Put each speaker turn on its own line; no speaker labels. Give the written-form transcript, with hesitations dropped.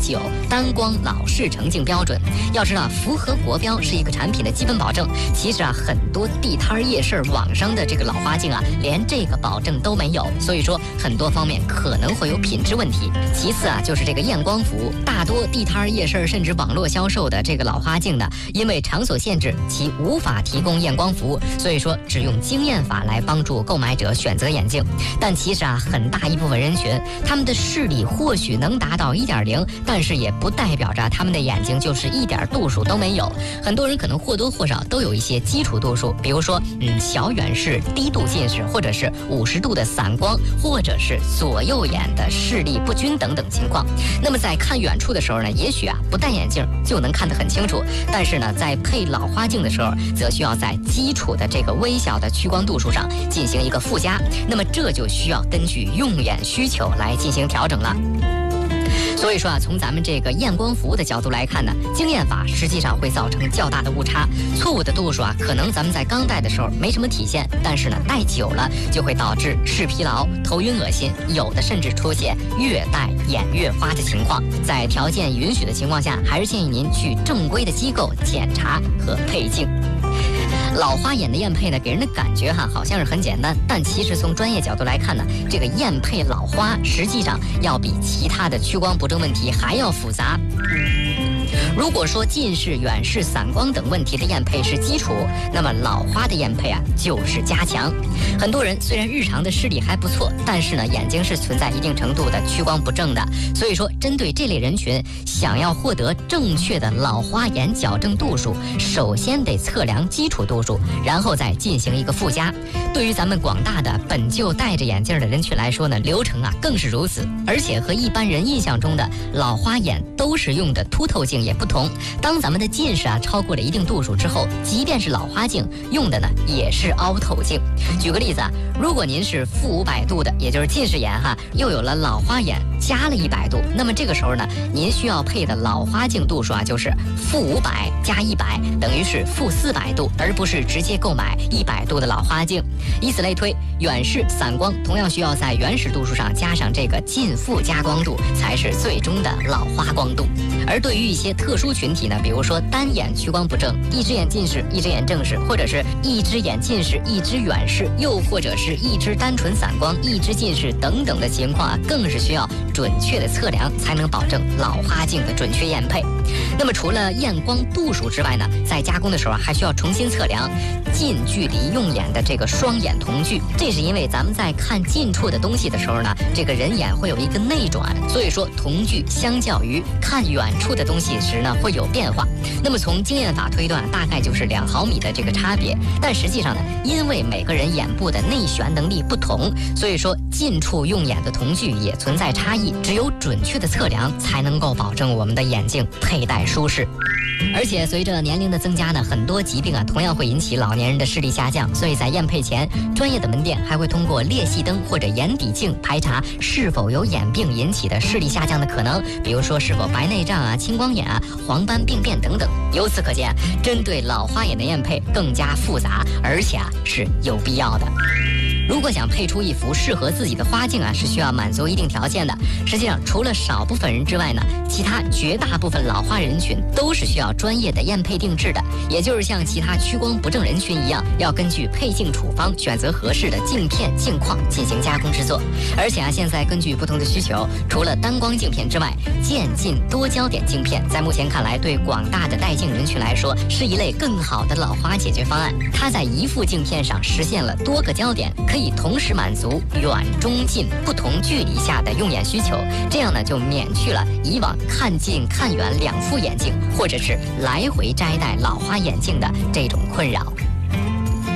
9单光老式成镜标准。要知道，符合国标是一个产品的基本保证。其实啊，很多地摊夜市网上的这个老花镜啊，连这个保证都没有，所以说很多方面可能会有品质问题。其次啊，就是这个验光服，大多地摊夜市甚至网络销售的这个老花镜呢，因为场所限制，其无法提供验光服，所以说只用经验法来帮助购买者选择眼镜。但其实啊，很大一部分人群，他们的视力或许能达到1.0，但是也不代表着他们的眼睛就是一点度数都没有。很多人可能或多或少都有一些基础度数，比如说小远视、低度近视，或者是50度的散光，或者是左右眼的视力不均等等情况。那么在看远处的时候呢，也许啊不戴眼镜就能看得很清楚，但是呢，在配老花镜的时候，则需要在基础的这个微小的屈光度数上进行一个附加，那么这就需要根据用眼需求来进行调整了。所以说啊，从咱们这个验光服务的角度来看呢，经验法实际上会造成较大的误差，错误的度数啊，可能咱们在刚戴的时候没什么体现，但是呢，戴久了就会导致视疲劳、头晕恶心，有的甚至出现越戴眼越花的情况。在条件允许的情况下，还是建议您去正规的机构检查和配镜。老花眼的验配呢，给人的感觉好像是很简单，但其实从专业角度来看呢，这个验配老花实际上要比其他的屈光不正问题还要复杂。如果说近视、远视、散光等问题的验配是基础，那么老花的验配啊就是加强。很多人虽然日常的视力还不错，但是呢眼睛是存在一定程度的屈光不正的，所以说针对这类人群，想要获得正确的老花眼矫正度数，首先得测量基础度数，然后再进行一个附加。对于咱们广大的本就戴着眼镜的人群来说呢，流程啊更是如此，而且和一般人印象中的老花眼都是用的凸透镜也不同。当咱们的近视啊超过了一定度数之后，即便是老花镜用的呢也是凹透镜。举个例子啊，如果您是负500度的，也就是近视眼又有了老花眼加了100度，那么这个时候呢，您需要配的老花镜度数啊就是负500加100，等于是负400度，而不是直接购买100度的老花镜。以此类推，远视、散光同样需要在原始度数上加上这个近负加光度，才是最终的老花光度。而对于一些特殊群体呢，比如说单眼屈光不正、一只眼近视、一只眼正视，或者是一只眼近视、一只远视，又或者是一只单纯散光、一只近视等等的情况啊，更是需要准确的测量，才能保证老花镜的准确验配。那么除了验光度数之外呢，在加工的时候还需要重新测量近距离用眼的这个双眼同距。这是因为咱们在看近处的东西的时候呢，这个人眼会有一个内转，所以说同距相较于看远处的东西时呢会有变化。那么从经验法推断，大概就是2毫米的这个差别。但实际上呢，因为每个人眼部的内旋能力不同，所以说近处用眼的同距也存在差异。只有准确的测量，才能够保证我们的眼镜佩戴舒适。而且随着年龄的增加呢，很多疾病啊同样会引起老年人的视力下降，所以在验配前，专业的门店还会通过裂隙灯或者眼底镜排查是否有眼病引起的视力下降的可能，比如说是否白内障啊、青光眼啊、黄斑病变等等。由此可见，针对老花眼的验配更加复杂，而且是有必要的。如果想配出一副适合自己的花镜啊，是需要满足一定条件的。实际上，除了少部分人之外呢，其他绝大部分老花人群都是需要专业的验配定制的，也就是像其他屈光不正人群一样，要根据配镜处方选择合适的镜片、镜框进行加工制作。而且现在根据不同的需求，除了单光镜片之外，渐进多焦点镜片在目前看来，对广大的戴镜人群来说，是一类更好的老花解决方案。它在一副镜片上实现了多个焦点，可以同时满足远、中、近不同距离下的用眼需求，这样呢就免去了以往看近看远2副眼镜，或者是来回摘戴老花眼镜的这种困扰。